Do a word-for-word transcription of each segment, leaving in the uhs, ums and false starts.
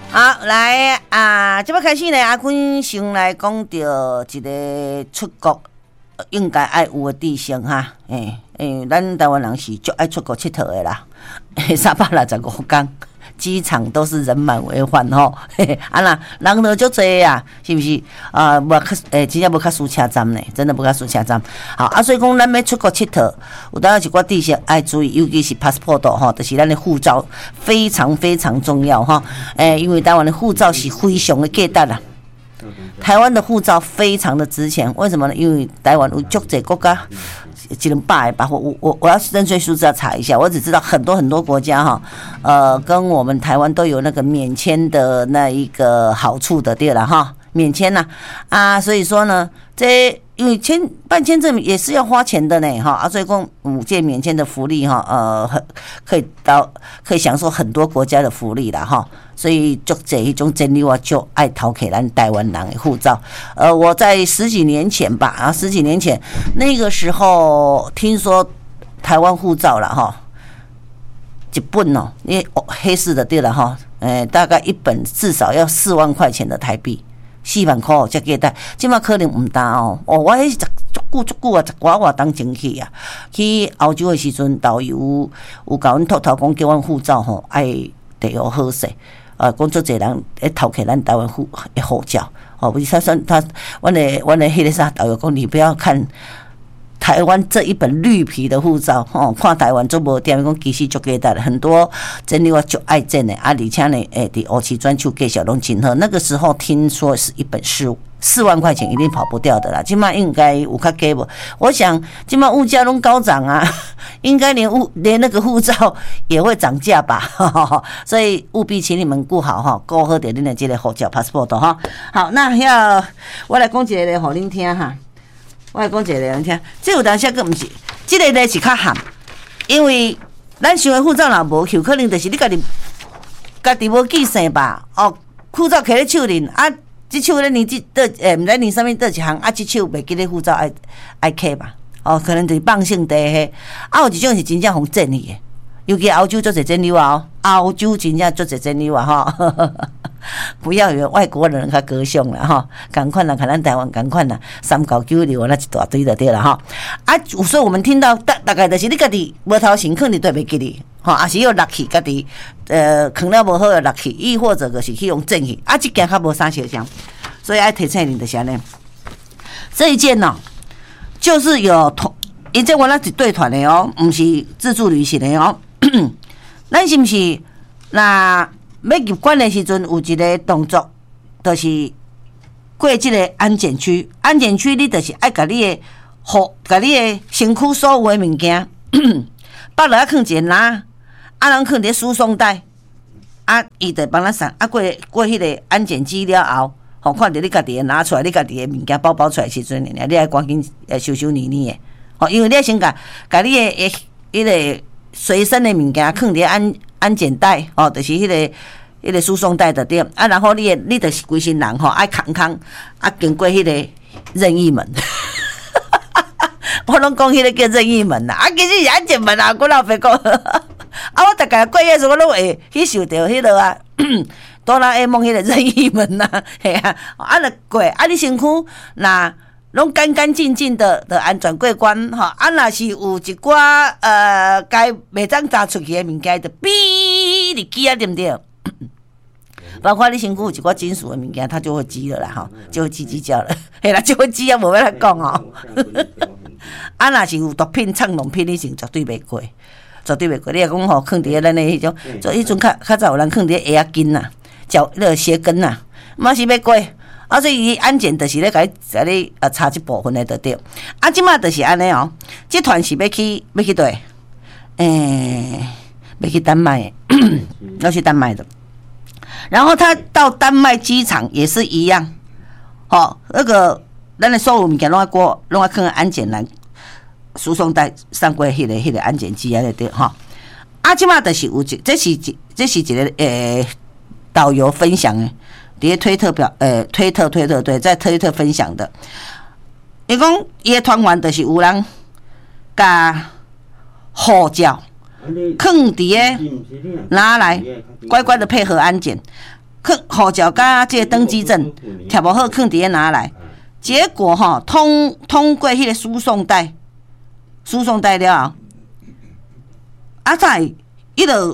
好，来啊！这要开始呢，阿坤先来讲到一个出国应该爱有的地形哈。诶、欸、诶，咱台湾人是足爱出国佚佗的啦，三百六十五天，机场都是人满为患吼。啊啦，人就足多啊，是不是？啊，无较诶，真正无较输车站呢，真的无较输车站。好啊，所以讲咱要出国佚佗，有当然一寡地形爱注意，尤其是 passport 吼，就是咱的护照非常非常重要哈。诶、欸，因为台湾的护照是非常的价值啦。台湾的护照非常的值钱，为什么呢？因为台湾有足侪国家，一两百吧，我我我要认罪数字要查一下，我只知道很多很多国家哈，呃，跟我们台湾都有那个免签的那一个好处的，对了哈，免签呐 啊, 啊，所以说呢，这因为签办签证也是要花钱的呢哈，啊，所以讲五届免签的福利哈，呃，可以到可以享受很多国家的福利啦哈。所以就这一种真理，我就爱讨给咱台湾人的护照。呃，我在十几年前吧，啊，十几年前那个时候听说台湾护照了哈，一本哦，因为黑市的对了哈，呃，大概一本至少要四万块钱的台币，四万块才给带，今嘛可能唔大哦。哦，我迄足久足久啊，十外外当前去啊，去澳洲的时阵，导游有甲阮偷偷讲，叫阮护照吼爱地好好势。啊，工作侪人会偷起咱台湾护的护照，哦，不是他说他，阮的阮的迄个啥导游讲，你不要看台湾这一本绿皮的护照，哦，看台湾做无掂，讲其实足简单的，很多真的我足爱整的啊，而且呢，诶，伫乌市专区介绍拢真好。那个时候听说是一本四四万块钱一定跑不掉的啦，今麦应该有较低无？我想今麦物价拢高涨啊，应该连物连那个护照也会涨价吧，呵呵，所以务必请你们顾好哈，顾好点恁的这个护照 passport 哈。好，那要我来讲一个咧，互恁听哈。我来讲一个咧，恁听，这有当时个毋是，这个咧是较含，因为咱想的护照若无有可能就是你家己家己无记性吧？哦，护照摕咧手里啊。这手咧你这倒诶，毋知你啥物倒一项啊？这手袂记咧护照爱爱刻吧？哦，可能就是放性地迄。啊，有一种是真正互整去的，尤其澳洲做侪整理啊，澳洲真正做侪整理啊哈。不要有外国人较高尚啦哈，赶快啦，看咱台湾赶快啦，三九九六那一大堆就对了哈。啊，所以我们听到大大概就是你家己无头前肯定对袂记哩，吼，也是有落去家己呃扛了无好的落去，亦或者就是去用整去，啊，这件较无啥相像，所以爱提醒你的啥呢？这一件呢、喔，就是有团，因这我那是队团的哦、喔，不是自助旅行的哦、喔。咱是不是那？要入关的时阵，有一个动作，就是过这个安检区。安检区，你就是爱甲你的护，甲你的身躯所有的物件，放落啊，放一个篮，啊，人放伫输送带，啊，伊就帮咱送。啊，过过迄个安检机了后，吼，看到你家己的拿出来，你家己的物件包包出来时阵，你爱赶紧呃收收黏黏的，吼，因为你要先甲甲你的诶迄个随身的物件放伫安。安检带哦，就是迄、那个、迄个输送带的对啊，然后你你就是规身人吼，爱扛扛啊，经过迄个任意门，我拢讲迄个叫任意门啦，啊，其实是安检门啊，我老爸讲，啊，我大概过夜时我拢会去受到迄落啊，哆啦 A 梦迄个任意门呐，嘿啊，啊，著过啊，你身躯那。拢干干净净的的安全过关哈，啊若是有一寡呃该袂当拿出去的物件，就哔你记啊对不对？包括你身躯有一寡金属的物件，它就会记了啦哈，就会叽叽叫了，嘿啦就会记啊，无要来讲哦。啊若是有毒品、藏农品，你是绝对袂过，绝对袂过。你若讲吼，放伫咱的迄种，就迄阵较较早有人放伫鞋仔跟呐，脚那个鞋跟呐，嘛是袂过。啊，所以安检就是咧，甲你甲你呃查一部分的就对。啊，即马就是安尼哦，这团是要去要去对，诶、欸，要去丹麦，要去丹麦的。然后他到丹麦机场也是一样，哦，那个咱的所有物件拢要过，拢要放安检栏输送带上过迄个迄个安检机啊，对哈。啊，即马就是有一，这是一这是一个诶、欸、导游分享的。伫推特表，呃，推特推特对，在推特分享的，伊讲伊的团员就是有人甲护照，放伫个拿来，乖乖的配合安检， 去护照甲这个登记证贴无好，放伫咧拿来，结果吼通通过迄个输送带，输送带了后，啊在伊就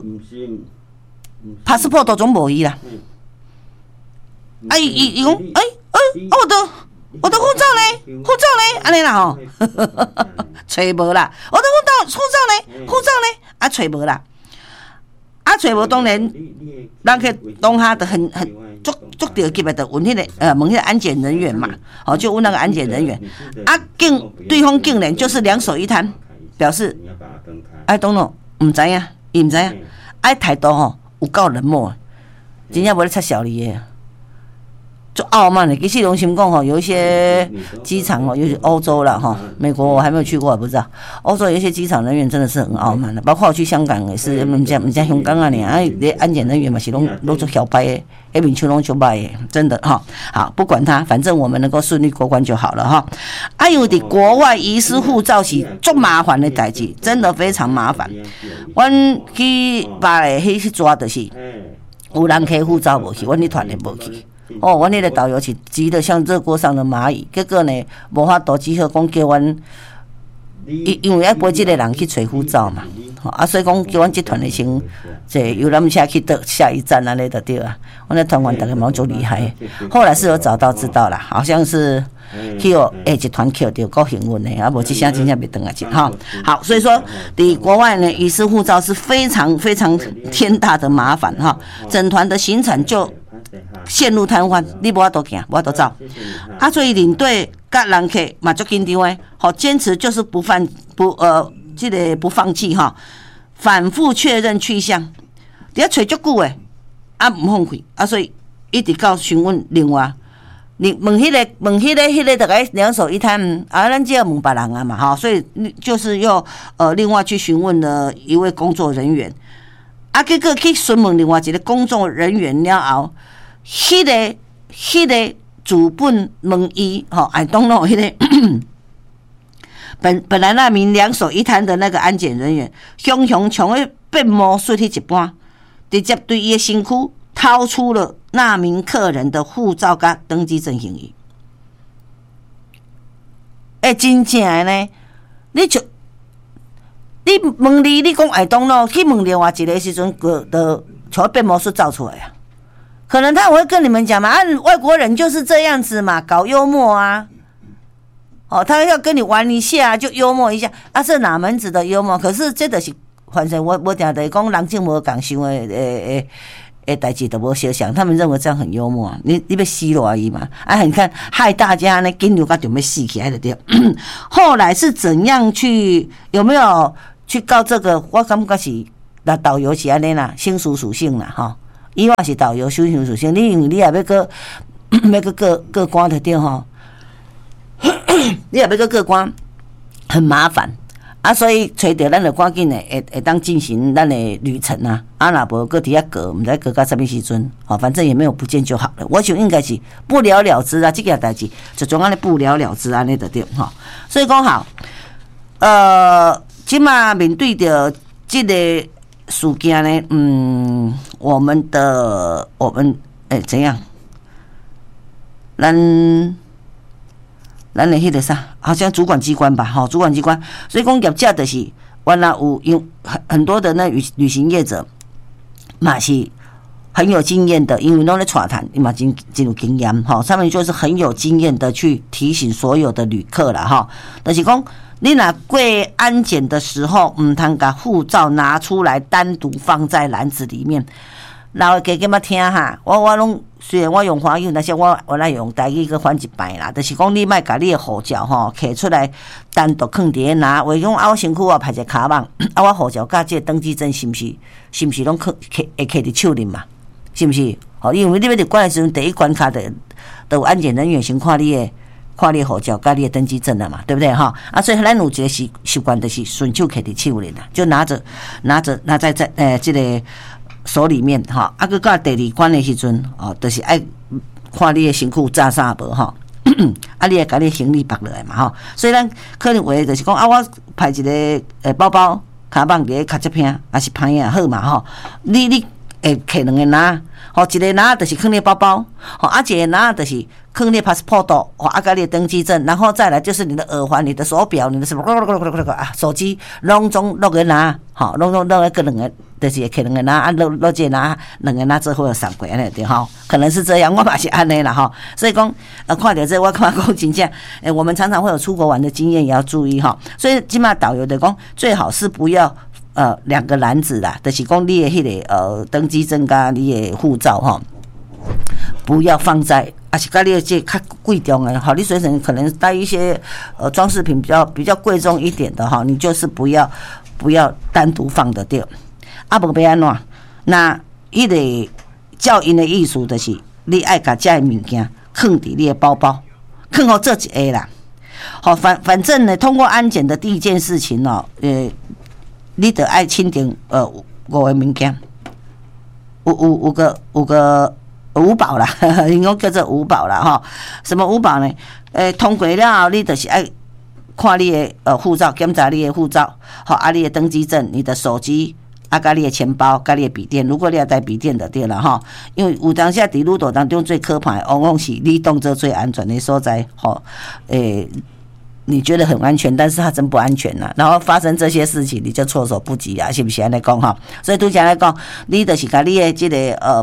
passport 都总无伊啦。啊伊伊伊讲，诶、欸、诶、欸，我的我的护照呢？护照呢？安尼啦吼，找无啦。我的护照护照呢？护照呢？啊找无啦。啊找无当然，人去当下就很很足足着急的，就问迄、那个呃问迄个安检人员嘛，哦就问那个安检人员，啊竟对方竟然就是两手一摊，表示哎当咯唔知影，伊唔知影，哎态度吼有够冷漠，真正无咧插小你的。就傲慢的，其实龙心讲吼，有一些机场哦，尤其欧洲啦哈，美国我还没有去过，我不知道。欧洲有一些机场人员真的是很傲慢的，包括我去香港也是，唔讲唔讲香港啊，你啊，连安检人员嘛是拢拢做小白的，那面手拢就白的，真的哈。好，不管他，反正我们能够顺利过关就好了哈。啊，因为伫国外遗失护照是足麻烦的代志，真的非常麻烦。阮去把迄去抓的是，有人摕护照无去，阮迄团的无去。哦，阮迄个导游是急得像热锅上的蚂蚁，结果呢，无法度只好讲叫阮，因因为要陪即个人去找护照嘛，哦、啊，所以讲叫阮集团的先坐游览车去到下一站安尼就对啊。阮的团员大家蛮足厉害，后来是有找到知道啦，好像是去有下集团扣着够幸运的，啊，无即声真正袂转来去哈。好，所以说伫国外呢，遗失护照是非常非常天大的麻烦哈，整团的行程就陷入瘫痪，你无法度行，无法度走。啊，所以领队甲人客嘛足紧张诶，好坚持就是不放不呃，这个不放弃哈，反复确认去向，伫遐找足久诶，啊唔放弃，啊所以一直到询问另外，你问迄、那个问迄、那个迄、那个大概两手一摊，啊咱只要问别人啊嘛哈，所以就是又呃另外去询问了一位工作人员，啊结果去询问另外一个工作人员了后。迄、那个、迄、那个主本问伊，吼，哎，当咯，迄个本本来那名两手一摊的那个安检人员，雄雄像个变魔术迄一般，直接对伊的身躯掏出了那名客人的护照甲登记证行李。哎、欸，真正的呢，你就你问你，你讲哎，当咯，去问另外一个时阵，个就像变魔术走出来啊。可能他会跟你们讲嘛，啊，外国人就是这样子嘛，搞幽默啊，哦，他要跟你玩一下，就幽默一下，啊，是哪门子的幽默？可是这就是反正我我讲的讲人正无共想的诶诶诶代志都无相想，他们认为这样很幽默，你你要死落而已嘛，啊，你看害大家呢，紧张到准备死起来的对。后来是怎样去有没有去告这个？我感觉是那导游是安尼啦，性属属性啦，哈。以往是导游修行属性，你因为你也要个要个过过关的对吼，你也要个过关很麻烦啊，所以找到咱就赶紧的会会当进行咱的旅程啊，啊若无搁伫遐过，毋知过到什么时阵，好，反正也没有不见就好了。我想应该是不了了之啊，这件代志就总安尼不了了之安尼就对吼。所以讲好，呃，即马面对着这个。事件呢，嗯，我们的我们诶、欸、怎样？咱咱的迄个啥，好像主管机关吧，哈，主管机关。所以讲业者就是原来有有很很多的那旅旅行业者，嘛是很有经验的，因为拢咧带团，嘛真真有经验，哈，他们就是很有经验的去提醒所有的旅客啦，哈，就是讲。你若过安检的时候，唔通把护照拿出来单独放在篮子里面。老家给嘛听哈，我我拢虽然我用华语，但是我我来用台语去翻一摆啦。就是讲你莫把你的护照吼摕出来单独放伫拿，为讲啊我身躯我拍一个卡网，啊我护照甲这登记证是毋是是毋是拢摕摕会摕伫手里嘛？是毋是？哦，因为你要入关的时阵，第一关卡的都有安检人员先看你的。看你护照、甲你的登记证了嘛，对不对哈？啊，所以咱有一个习习惯，就是顺手摕伫手里啦，就拿着拿着拿在在呃这个手里面哈。啊，佮到第二关的时阵哦，就是爱看你的身躯扎啥无哈。啊，你会甲你行李绑落来嘛哈。所以咱可能话就是讲啊，我派一个呃包包卡绑伫卡接片，还是拍也好嘛哈。你你会摕两个篮，吼，一个篮就是放你包包，吼，啊，一个篮就是放你 passport， 吼，啊，甲你的登记证，然后再来就是你的耳环、你的手表、你的什么啊，手机，拢总落个篮，吼，拢总落个两个，就是会摕两个篮，啊，落落一个篮，两个篮之后送过安尼对吼，可能是这样，我嘛是安尼啦吼，所以讲，呃，看到这我看讲真正，诶，我们常常会有出国玩的经验，也要注意哈，所以起码导游的讲，最好是不要。呃，两个篮子啦，就是讲你的迄、那个呃登记证甲你的护照哈，不要放在，而且甲你的这较贵重的哈，你随身可能带一些呃装饰品比较比较贵重一点的哈，你就是不要不要单独放得掉。啊，无要安怎？那迄个教因的意思就是，你爱甲这物件放伫你的包包，放好这一个啦。好，反反正呢，通过安检的第一件事情哦，呃。你得爱清点呃五个物件，有有有个有个五宝啦，应该叫做五宝啦哈。什么五宝呢？诶、欸，通过了后，你就是爱看你的呃护照，检查你的护照，好啊，你的登记证、你的手机，啊，甲你的钱包、甲你的笔电。如果你要带笔电就对了哈，因为有当下伫路途当中最可怕的，往往是你动作最安全的所在，吼，诶、欸。你觉得很安全，但是它真不安全呐、啊。然后发生这些事情，你就措手不及啊，是不是安尼讲哈？所以拄则来讲，你就是把你的这个呃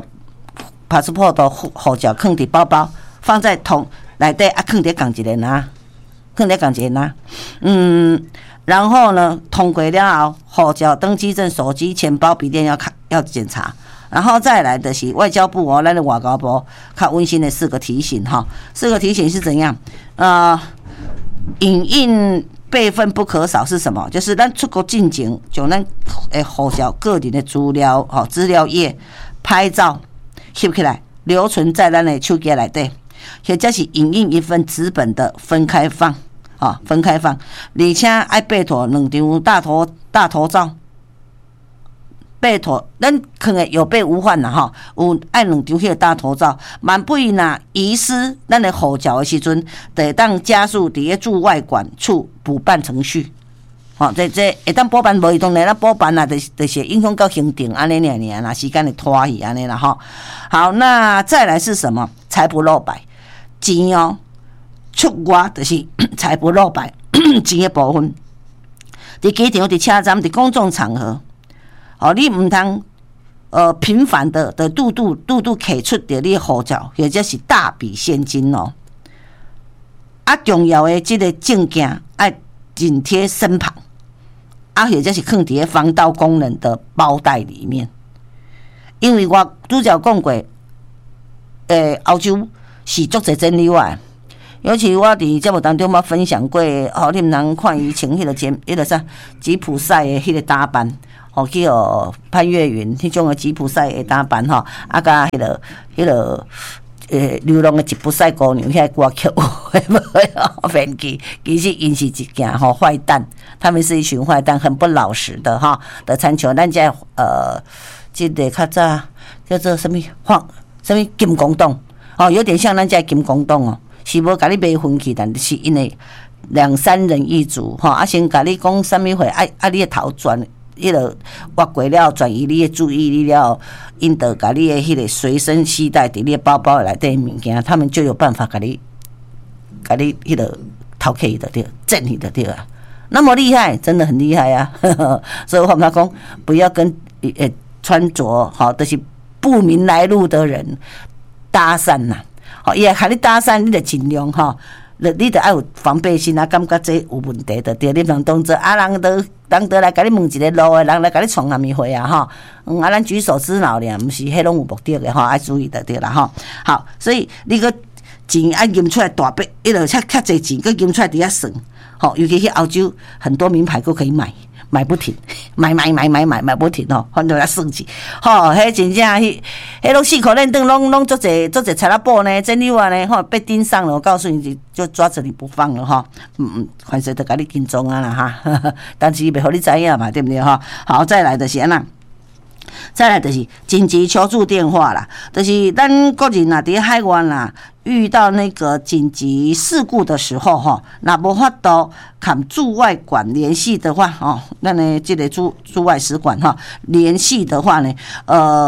passport 护照放伫包包，放在桶内底啊，放伫共一个篮，放伫共一个篮。嗯，然后呢，通过了后，护照、登记证、手机、钱包、笔电要看要检查。然后再来的是外交部哦，咱的外交部较温馨的四个提醒哈，四个提醒是怎样？呃。影印备份不可少是什么？就是咱出国进前，就咱诶护照个人的资料、吼资料页拍照翕起来，留存在咱的手机内底，或者是影印一份纸本的分开放，啊分开放，而且爱拜托两张大头大头照。拜托，咱可能有备无患啦吼，有爱两张迄个大头照，万不若遗失咱的护照的时阵，得当加速伫咧驻外管处补办程序。吼、哦，这这会当补办无？当然啦，补办啊，就是就是影响到行程安尼尔尔啦，时间会拖去安尼啦吼。好，那再来是什么？财不露白，钱哦，出外就是财不露白，钱的部分，伫机场、伫车站、伫公众场合。哦，你唔通呃频繁的的度度度度摕出着你护照，或者是大笔现金哦。啊，重要的这个证件爱紧贴身旁，啊，或者是放伫防盗功能的包袋里面。因为我拄则讲过，诶、欸，欧洲是足侪真理外。尤其我伫节目当中，我分享过，哦，你毋通看伊穿迄个吉迄个啥吉普赛的迄个打扮。哦，去哦潘越云迄种的吉普赛的打扮吼，啊甲迄个迄个诶流浪的吉普赛姑娘遐歌曲，会无会骗去？其实因是一件吼坏蛋，他们是一群坏蛋，很不老实的哈的参求。咱在呃，这个较早叫做什么黄什么金公党哦，有点像咱在金公党哦，是无甲你买分去，但是因为两三人一组哈，啊先甲你讲什么货，啊啊你的头转。迄个挖过了，转移你的注意力了，因得甲你的迄个随身携带伫你的包包内底物件，他们就有办法甲你，甲你迄个偷去的对，挣你的对啊，那么厉害，真的很厉害啊！呵呵，所以我们讲，不要跟呃穿着好，就是不明来路的人搭讪呐，好，也喊你搭讪，你得尽量哈。你得爱有防备心啊，感觉这有问题的对，你能当做啊人都人都来甲你问一个路的人来甲你创啥物货啊吼，嗯啊咱举手之劳咧，毋是迄拢有目的的吼，爱注意的对啦吼。好，所以你个钱爱印出来大笔，伊就较较济钱，佮印出来伫遐算，吼，尤其去澳洲很多名牌都可以买。买不停，买买买买买买不停哦，反正来算起，吼，迄真正迄，迄拢四口链灯，拢拢做者做者查拉布呢，真溜啊呢，吼被盯上了，我告诉你就抓着你不放了哈，嗯嗯，反正都甲你跟踪啊啦哈，但是袂互你知影嘛，对不对哈？好，再来就是安那。再来就是紧急求助电话啦，就是咱国人啊，伫海外啦，遇到那个紧急事故的时候哈，那无法度跟驻外馆联系的话哦，那呢这个驻驻外使馆哈联系的话呢，呃，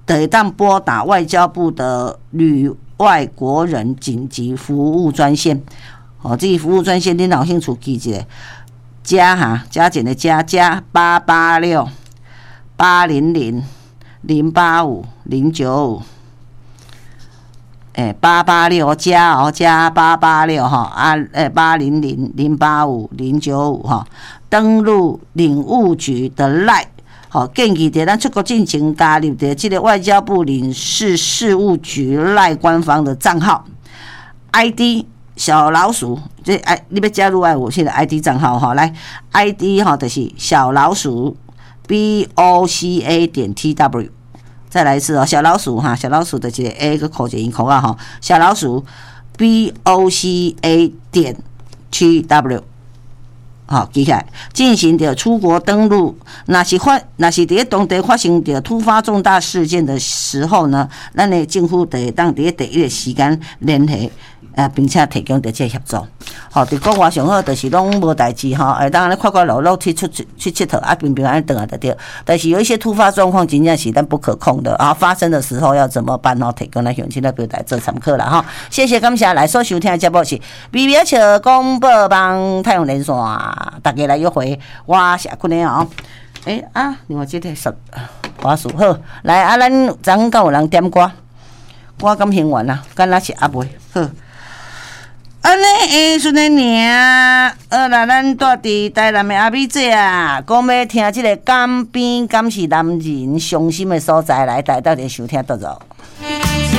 就会当拨打外交部的旅外国人紧急服务专线。哦，这个服务专线恁有兴趣记一下，加哈加减的加加八八六八零零零八五零九五。诶，八八六加哦加八八六哈啊，诶八零零零八五零九五哈，登录领务局的 LINE， 好建议伫咱出国进前加入的这个外交部领事事务局 LINE 官方的账号 ，I D 小老鼠，这哎你要加入爱我现在 I D 账号哈，来 I D 哈就是小老鼠 B O C A 点 T W。再来一次哦，小老鼠哈，小老鼠的这个 A 个口诀音口啊哈，小老鼠 B O C A 点 T W， 好记起来，进行的出国登录。那是发，那是伫当地发生的突发重大事件的时候呢，咱的政府得当伫第一个时间联系。啊，并且提供着这协助，吼，伫国外上好就是拢无代志吼，会当咧快快乐乐去出去去佚佗，啊，平平安安倒来就对。但是有一些突发状况，真正是咱不可控的啊，发生的时候要怎么办吼？提供咱乡亲来表达做参考啦吼。谢谢感谢来所收听的节目是微微笑广播帮太阳连线，大家来约会，我是阿坤的哦。诶、欸、啊，另外这个十花束好，来啊，咱昨敢有人点歌，歌感兴完啦，敢若是阿妹好。安尼下顺的名，呃，来咱住伫台南的阿美姐啊，讲要听即个港边敢是男人伤心的所在，来台到底收听得着。